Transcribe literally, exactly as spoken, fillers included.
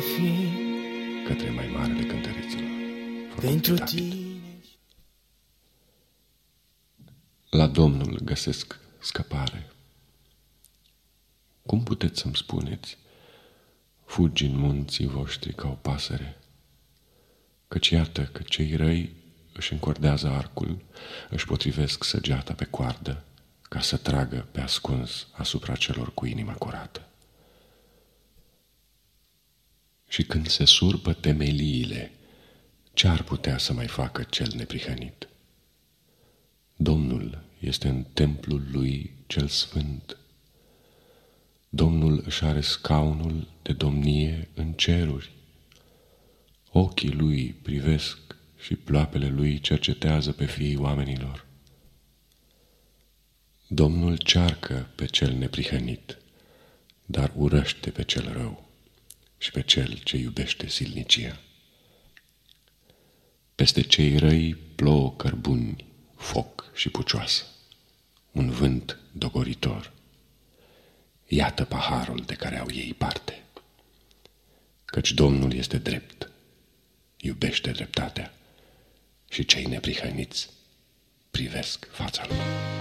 fi către mai marele cântăreților. pentru tine. La Domnul găsesc scăpare. Cum puteți să-mi spuneți, fugi în munții voștri ca o pasăre? Căci iată că cei răi își încordează arcul, își potrivesc săgeata pe coardă, ca să tragă pe ascuns asupra celor cu inima curată. Și când se surpă temeliile, ce-ar putea să mai facă cel neprihănit? Domnul este în templul lui cel sfânt. Domnul își are scaunul de domnie în ceruri. Ochii lui privesc și ploapele lui cercetează pe fiii oamenilor. Domnul cearcă pe cel neprihănit, dar urăște pe cel rău și pe cel ce iubește silnicia. Peste cei răi plouă cărbuni, foc și pucioasă, un vânt dogoritor. Iată paharul de care au ei parte. Căci Domnul este drept, iubește dreptatea și cei neprihăniți privesc fața lui.